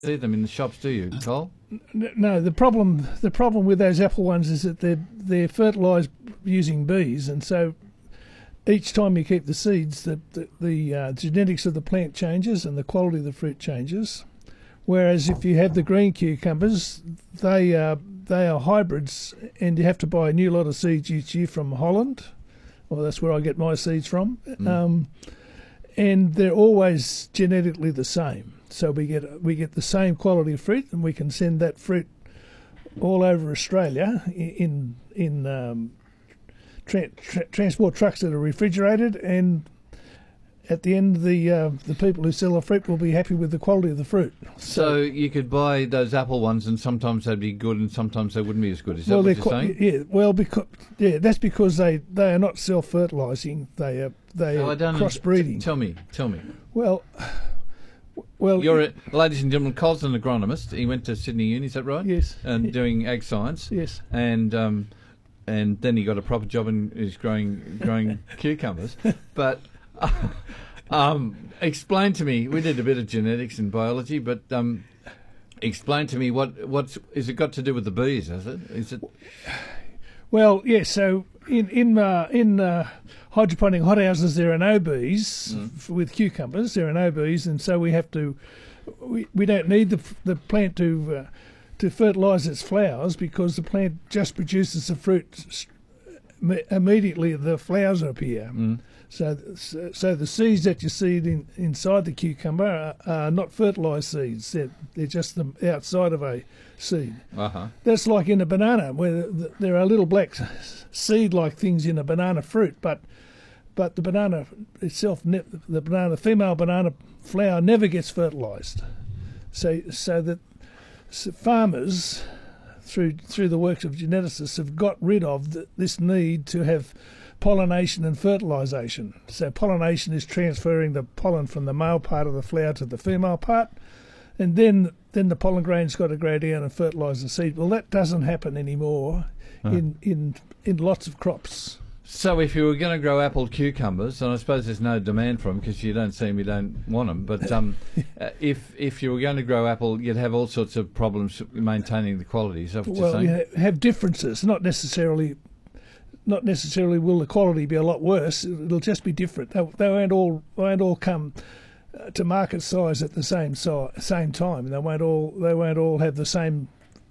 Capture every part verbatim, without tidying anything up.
see them in the shops, do you, Cole? No, the problem the problem with those apple ones is that they're they're fertilised using bees, and so each time you keep the seeds, the the, the uh, genetics of the plant changes and the quality of the fruit changes. Whereas if you have the green cucumbers, they are they are hybrids, and you have to buy a new lot of seeds each year from Holland. Well, that's where I get my seeds from, mm. um, and they're always genetically the same. So we get we get the same quality of fruit, and we can send that fruit all over Australia in in um, tra- tra- transport trucks that are refrigerated, and at the end, the uh, the people who sell the fruit will be happy with the quality of the fruit. So, so you could buy those apple ones, and sometimes they'd be good, and sometimes they wouldn't be as good. Is that well, what you're qu- saying? Yeah. Well, because yeah, that's because they, they are not self-fertilising. They are they oh, are I don't crossbreeding. T- tell me, tell me. Well. Well, You're, a, ladies and gentlemen, Cole's an agronomist. He went to Sydney Uni, is that right? Yes. And yeah. doing ag science. Yes. And um, and then he got a proper job and is growing growing cucumbers. But uh, um, explain to me. We did a bit of genetics and biology, but um, explain to me what what's is it got to do with the bees? Has it? Is it? Well, yes. So in in uh, in uh, hydroponic hothouses, there are no bees mm. f- with cucumbers. There are no bees, and so we have to. We, we don't need the the plant to uh, to fertilise its flowers, because the plant just produces the fruit immediately. The flowers appear. Mm. So, so so the seeds that you see in, inside the cucumber are, are not fertilised seeds. They're, they're just the outside of a seed. Uh-huh. That's like in a banana, where the, there are little black seed-like things in a banana fruit, but but the banana itself, ne- the banana female banana flower never gets fertilised. So so that so farmers, through through the works of geneticists, have got rid of the, this need to have pollination and fertilisation. So pollination is transferring the pollen from the male part of the flower to the female part, and then then the pollen grain's got to grow down and fertilise the seed. Well, that doesn't happen anymore oh. in, in in lots of crops. So if you were going to grow apple cucumbers, and I suppose there's no demand for them because you don't see them, you don't want them, but um, uh, if if you were going to grow apple, you'd have all sorts of problems maintaining the quality. Is that what well, you're saying? you have differences, not necessarily... Not necessarily will the quality be a lot worse. It'll just be different. They, they won't all they won't all come uh, to market size at the same si- same time. They won't all they won't all have the same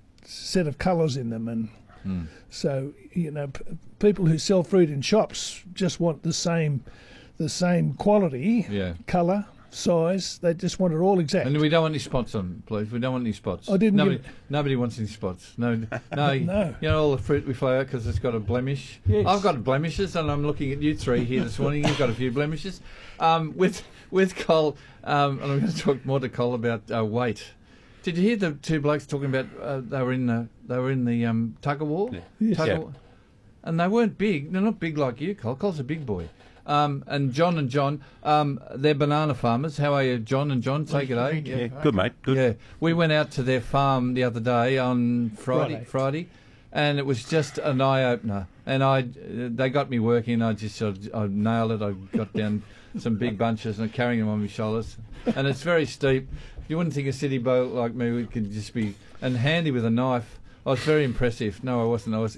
set of colours in them. And mm. so you know, p- people who sell fruit in shops just want the same the same quality, yeah. colour, size. They just want it all exact. And we don't want any spots on, please. We don't want any spots. I didn't. Nobody, give... nobody wants any spots. No, no. no. You know all the fruit we fly out because it's got a blemish. Yes. I've got blemishes, and I'm looking at you three here this morning. You've got a few blemishes. Um, with with Cole, um, and I'm going to talk more to Cole about uh, weight. Did you hear the two blokes talking about uh, they were in the they were in the um, tug of war? Yeah. Yes. Tug yeah. of war? And they weren't big. They're not big like you, Cole. Cole's a big boy. Um, and John and John, um, they're banana farmers. How are you, John and John? Take it, eh? Yeah, good, mate. Good. Yeah, we went out to their farm the other day on Friday, Friday, Friday, and it was just an eye opener. And I, they got me working. I just, I, I nailed it. I got down some big bunches and carrying them on my shoulders. And it's very steep. You wouldn't think a city boy like me could just be and handy with a knife. I was very impressive. No, I wasn't. I was.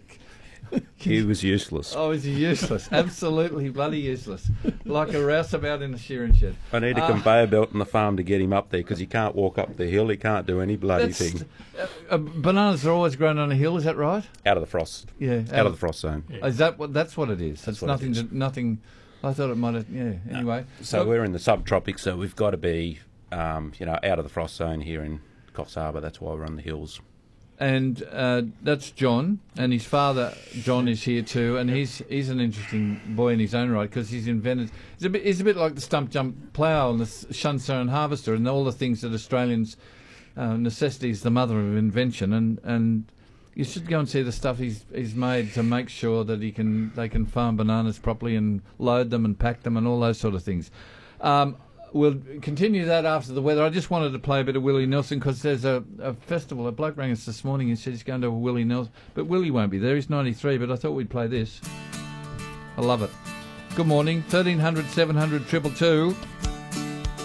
He was useless. Oh, was he useless? Absolutely bloody useless. Like a rouseabout in a shearing shed. I need a uh, conveyor belt on the farm to get him up there because he can't walk up the hill. He can't do any bloody thing. Uh, uh, bananas are always grown on a hill. Is that right? Out of the frost. Yeah, out, out of the frost zone. Yeah. Is that what? That's what it is. That's it's nothing. it is. To, nothing. I thought it might have. Yeah. Anyway. No. So Look, we're in the subtropics, so we've got to be, um, you know, out of the frost zone here in Coffs Harbour. That's why we're on the hills. And uh, that's John, and his father John is here too, and he's he's an interesting boy in his own right because he's invented. He's a bit he's a bit like the stump jump plough and the Shunstone harvester and all the things that Australians uh, necessity is the mother of invention, and, and you should go and see the stuff he's he's made to make sure that he can they can farm bananas properly and load them and pack them and all those sort of things. Um, We'll continue that after the weather. I just wanted to play a bit of Willie Nelson because there's a, a festival. A bloke rang us this morning and said he's going to a Willie Nelson. But Willie won't be there. He's ninety-three, but I thought we'd play this. I love it. Good morning. thirteen hundred, seven hundred, two two two.